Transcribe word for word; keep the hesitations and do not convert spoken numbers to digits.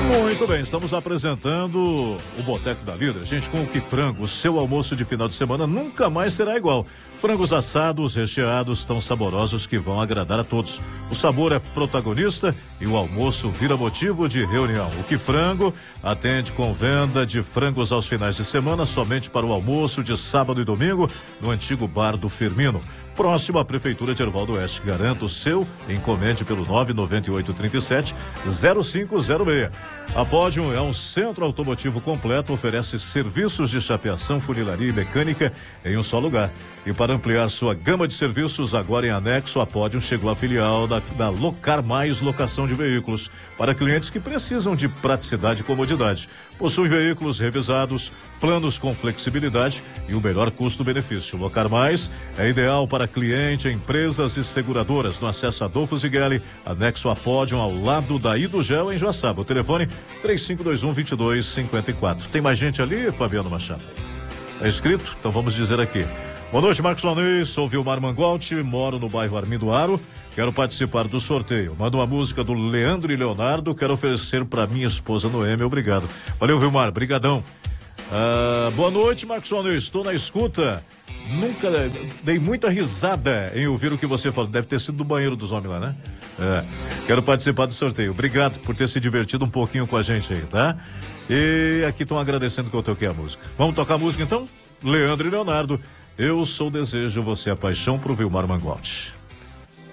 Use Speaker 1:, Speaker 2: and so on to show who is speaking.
Speaker 1: Muito bem, estamos apresentando o Boteco da Líder. Gente, com o Que Frango, o seu almoço de final de semana nunca mais será igual. Frangos assados, recheados, tão saborosos que vão agradar a todos. O sabor é protagonista e o almoço vira motivo de reunião. O Que Frango atende com venda de frangos aos finais de semana, somente para o almoço de sábado e domingo, no antigo bar do Firmino. Próximo à Prefeitura de Erval do Oeste. Garanta o seu, encomende pelo nove nove oito três sete zero cinco zero seis. A Pódium é um centro automotivo completo, oferece serviços de chapeação, funilaria e mecânica em um só lugar. E para ampliar sua gama de serviços, agora em anexo, a Pódium chegou à filial da, da Locar Mais Locação de Veículos, para clientes que precisam de praticidade e comodidade. Possui veículos revisados, planos com flexibilidade e o melhor custo-benefício. Locar Mais é ideal para cliente, empresas e seguradoras. No acesso Adolfo Zigueli, anexo a Pódium, ao lado da Idugel, em Joaçaba. O telefone três cinco dois um, dois dois cinco quatro. Tem mais gente ali, Fabiano Machado? É inscrito? Então vamos dizer aqui. Boa noite, Marcos Lanês, sou Vilmar Mangualti, moro no bairro Armindo Aro, quero participar do sorteio. Manda uma música do Leandro e Leonardo, quero oferecer para minha esposa Noemi, obrigado. Valeu, Vilmar, brigadão. Ah, boa noite, Marcos Lanês, estou na escuta. Nunca dei muita risada em ouvir o que você falou. Deve ter sido do banheiro dos homens lá, né? É. Quero participar do sorteio. Obrigado por ter se divertido um pouquinho com a gente aí, tá? E aqui estão agradecendo que eu toquei a música. Vamos tocar a música então? Leandro e Leonardo. Eu sou o desejo, você é a paixão, pro Vilmar Mangualti.